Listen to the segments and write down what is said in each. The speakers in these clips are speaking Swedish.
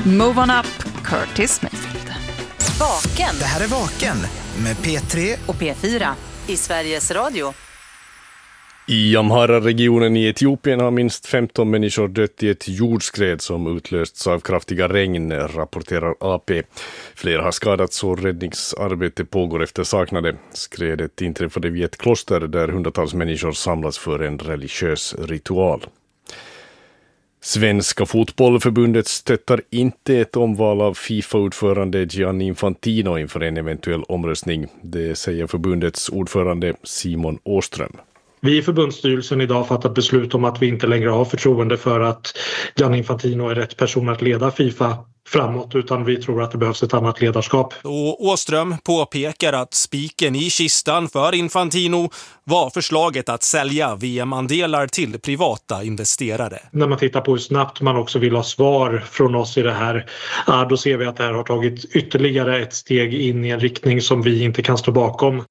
Move on up, Curtis Mayfield. Vaken. Det här är Vaken med P3 och P4 i Sveriges Radio. I Amhara-regionen i Etiopien har minst 15 människor dött i ett jordskred som utlösts av kraftiga regn, rapporterar AP. Flera har skadats och räddningsarbete pågår efter saknade. Skredet inträffade vid ett kloster där hundratals människor samlas för en religiös ritual. Svenska fotbollförbundet stöttar inte ett omval av FIFA-ordförande Gianni Infantino inför en eventuell omröstning. Det säger förbundets ordförande Simon Åström. Vi i förbundsstyrelsen idag fattat beslut om att vi inte längre har förtroende för att Gianni Infantino är rätt person att leda FIFA framåt, utan vi tror att det behövs ett annat ledarskap. Och Åström påpekar att spiken i kistan för Infantino var förslaget att sälja VM-andelar till privata investerare. När man tittar på hur snabbt man också vill ha svar från oss i det här, då ser vi att det här har tagit ytterligare ett steg in i en riktning som vi inte kan stå bakom.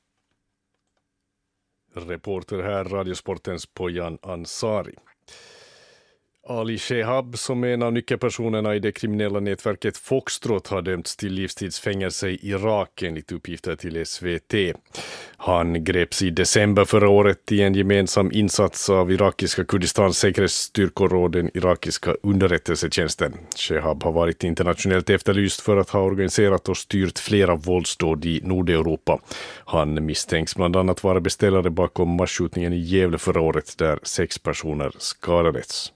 Reporter här, Radiosportens Pojan Ansari. Ali Shehab, som är en av nyckelpersonerna i det kriminella nätverket Foxtrot, har dömts till livstidsfängelse i Irak enligt uppgifter till SVT. Han greps i december förra året i en gemensam insats av irakiska Kurdistans säkerhetsstyrkor och den irakiska underrättelsetjänsten. Shehab har varit internationellt efterlyst för att ha organiserat och styrt flera våldsdåd i Nordeuropa. Han misstänks bland annat vara beställare bakom marsskjutningen i Gävle förra året där 6 personer skadades.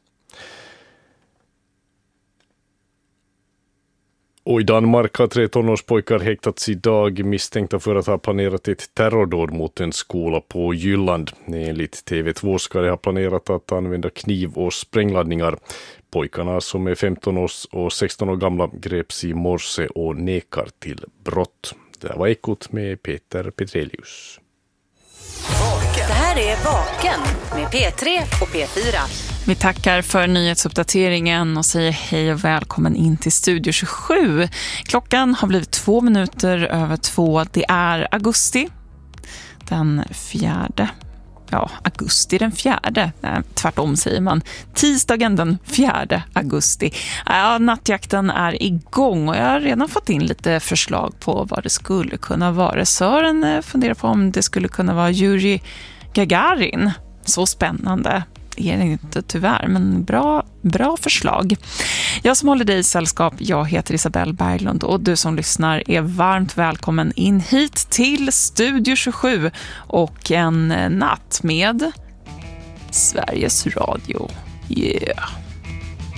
Och i Danmark har 3 tonårspojkar häktats idag misstänkta för att ha planerat ett terrordåd mot en skola på Jylland. Enligt TV2 ska de ha planerat att använda kniv och sprängladdningar. Pojkarna, som är 15 år och 16 år gamla, greps i morse och nekar till brott. Det var Ekot med Peter Petrelius. Det här är Vaken med P3 och P4. Vi tackar för nyhetsuppdateringen och säger hej och välkommen in till Studio 27. Klockan har blivit 2 minuter över 2. Det är augusti den 4. Ja, augusti den 4. Nej, tvärtom säger man. Tisdagen den 4 augusti. Ja, nattjakten är igång och jag har redan fått in lite förslag på vad det skulle kunna vara. Sören funderar på om det skulle kunna vara Yuri Gagarin. Så spännande är det inte tyvärr, men bra förslag. Jag som håller dig i sällskap, jag heter Isabelle Berglund och du som lyssnar är varmt välkommen in hit till Studio 27 och en natt med Sveriges Radio. Yeah!